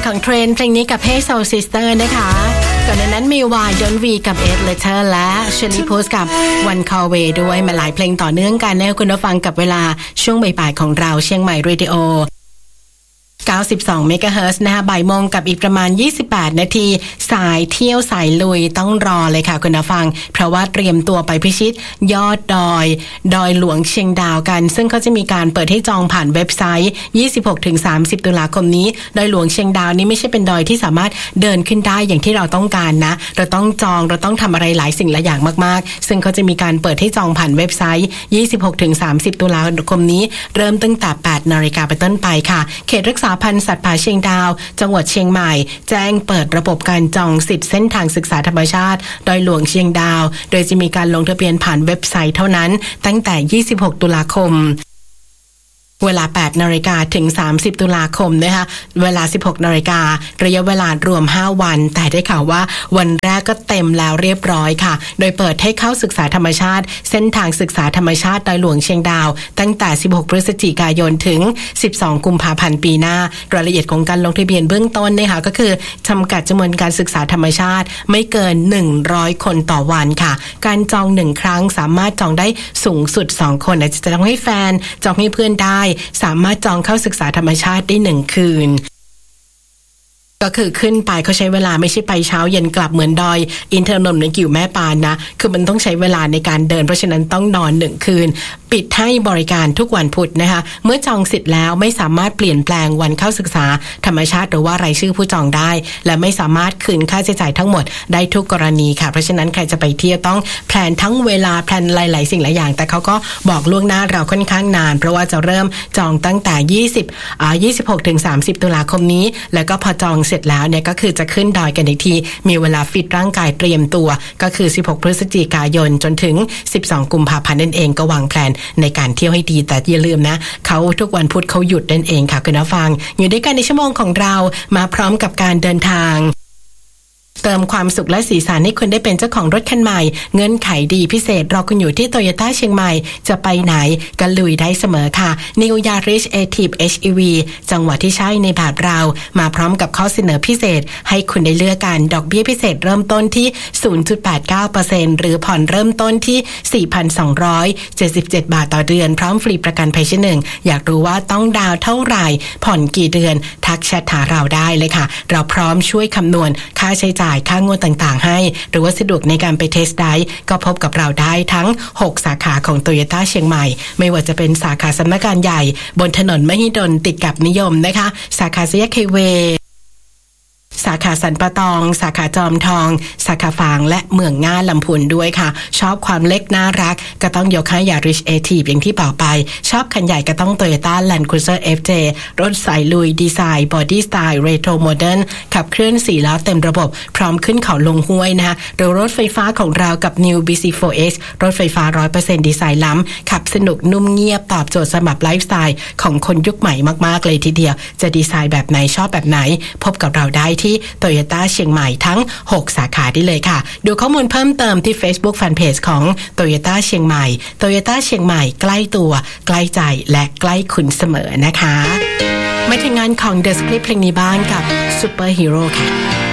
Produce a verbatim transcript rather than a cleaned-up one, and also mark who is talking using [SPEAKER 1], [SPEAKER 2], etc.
[SPEAKER 1] ของเทรนเพลงนี้กับ Hey Soul Sister นะคะก่อนหน้านั้นมี Why Don't We กับ Ed Letter และ Shelly Puth กับ One Call Away ด้วยมาหลายเพลงต่อเนื่องกันนะคุณผู้ฟังกับเวลาช่วงบ่ายๆของเราเชียงใหม่เรดิโอเก้าสิบสองเมกะเฮิรตซ์นะคะบ่ายโมงกับอีกประมาณยี่สิบแปดนาทีสายเที่ยวสายลุยต้องรอเลยค่ะคุณผู้ฟังเพราะว่าเตรียมตัวไปพิชิตยอดดอยดอยหลวงเชียงดาวกันซึ่งเขาจะมีการเปิดให้จองผ่านเว็บไซต์ ยี่สิบหกถึงสามสิบ ตุลาคมนี้ดอยหลวงเชียงดาวนี้ไม่ใช่เป็นดอยที่สามารถเดินขึ้นได้อย่างที่เราต้องการนะเราต้องจองเราต้องทำอะไรหลายสิ่งหลายอย่างมากๆซึ่งเขาจะมีการเปิดให้จองผ่านเว็บไซต์ ยี่สิบหกถึงสามสิบ ตุลาคมนี้เริ่มตั้งแต่ แปดนาฬิกาเป็นต้นไปค่ะเขตรักษาพันธุ์สัตว์ป่าเชียงดาวจังหวัดเชียงใหม่แจ้งเปิดระบบการจองสิทธิ์เส้นทางศึกษาธรรมชาติดอยหลวงเชียงดาวโดยจะมีการลงทะเบียนผ่านเว็บไซต์เท่านั้นตั้งแต่ยี่สิบหกตุลาคมเวลา แปดนาฬิกาถึงสามสิบตุลาคมนะคะเวลา สิบหกนาฬิการะยะเวลารวมห้าวันแต่ได้ข่าวว่าวันแรกก็เต็มแล้วเรียบร้อยค่ะโดยเปิดให้เข้าศึกษาธรรมชาติเส้นทางศึกษาธรรมชาติดอยหลวงเชียงดาวตั้งแต่สิบหกพฤศจิกายนถึงสิบสองกุมภาพันธ์ปีหน้ารายละเอียดของการลงทะเบียนเบื้องต้นนะคะก็คือจำกัดจำนวนการศึกษาธรรมชาติไม่เกินหนึ่งร้อยคนต่อวันค่ะการจองหนึ่งครั้งสามารถจองได้สูงสุดสองคนอาจจะจองให้แฟนจองให้เพื่อนได้สามารถจองเข้าศึกษาธรรมชาติได้หนึ่งคืนก็คือขึ้นไปเขาใช้เวลาไม่ใช่ไปเช้าเย็นกลับเหมือนดอยอินทนนท์หรือกิ่วแม่ปานนะคือมันต้องใช้เวลาในการเดินเพราะฉะนั้นต้องนอนหนึ่งคืนปิดให้บริการทุกวันพุธนะคะเมื่อจองสิทธิ์แล้วไม่สามารถเปลี่ยนแปลงวันเข้าศึกษาธรรมชาติหรือว่ารายชื่อผู้จองได้และไม่สามารถคืนค่าใช้จ่ายทั้งหมดได้ทุกกรณีค่ะเพราะฉะนั้นใครจะไปเที่ยวต้องแพลนทั้งเวลาแพลนหลายๆสิ่งหลายอย่างแต่เขาก็บอกล่วงหน้าเราค่อนข้างนานเพราะว่าจะเริ่มจองตั้งแต่ยี่สิบอ่ายี่สิบหกถึงสามสิบตุลาคมนี้แล้วก็พอจองเสร็จแล้วเนี่ยก็คือจะขึ้นดอยกันอีกทีมีเวลาฟิตร่างกายเตรียมตัวก็คือสิบหกพฤศจิกายนจนถึงสิบสองกุมภาพันธ์นั่นเองก็วางแผนในการเที่ยวให้ดีแต่อย่าลืมนะเขาทุกวันพุธเขาหยุดนั่นเองค่ะคุณผู้ฟังอยู่ด้วยกันในชั่วโมงของเรามาพร้อมกับการเดินทางเติมความสุขและสีสันให้คุณได้เป็นเจ้าของรถคันใหม่เงื่อนไขดีพิเศษรอคุณอยู่ที่ Toyota เชียงใหม่จะไปไหนก็ลุยได้เสมอค่ะ New Yaris Active เอช อี วี จังหวะที่ใช่ในแบบเรามาพร้อมกับข้อเสนอพิเศษให้คุณได้เลือกกันดอกเบี้ยพิเศษเริ่มต้นที่ ศูนย์จุดแปดเก้าเปอร์เซ็นต์ หรือผ่อนเริ่มต้นที่ สี่พันสองร้อยเจ็ดสิบเจ็ด บาทต่อเดือนพร้อมฟรีประกันภัยชั้นหนึ่งอยากรู้ว่าต้องดาวเท่าไหร่ผ่อนกี่เดือนทักแชทหาเราได้เลยค่ะเราพร้อมช่วยคำนวณค่าใช้จ่ายค่างวดต่างๆให้หรือว่าสะดวกในการไปเทสไดรฟ์ก็พบกับเราได้ทั้งหกสาขาของ Toyota เชียงใหม่ไม่ว่าจะเป็นสาขาสำนักงานใหญ่บนถนนมหิดลติดกับนิยมนะคะสาขาสี่แยกไฮเวย์สาขาสันปะตองสาขาจอมทองสาขาฝางและเมืองง่าลำพูนด้วยค่ะชอบความเล็กน่ารักก็ต้องยกให้ Yaris Active อย่างที่บอกไปชอบคันใหญ่ก็ต้อง Toyota Land Cruiser เอฟ เจ รถสายลุยดีไซน์บอดี้สไตล์เรโทรโมเดิร์นขับเคลื่อนสี่ล้อเต็มระบบพร้อมขึ้นเขาลงห้วยนะคะหรือรถไฟฟ้าของเรากับ New บี ซี โฟร์ เอ็กซ์ รถไฟฟ้า ร้อยเปอร์เซ็นต์ ดีไซน์ล้ำขับสนุกนุ่มเงียบตอบโจทย์สำหรับไลฟ์สไตล์ของคนยุคใหม่มากๆเลยทีเดียวจะดีไซน์แบบไหนชอบแบบไหนพบกับเราได้ที่Toyota เชียงใหม่ทั้งหกสาขาได้เลยค่ะดูข้อมูลเพิ่มเติมที่ Facebook Fanpage ของ Toyota เชียงใหม่ Toyota เชียงใหม่ใกล้ตัวใกล้ใจและใกล้คุณเสมอนะคะมาถึงงานของ The Script เพลงนี้บ้างกับ Super Hero ค่ะ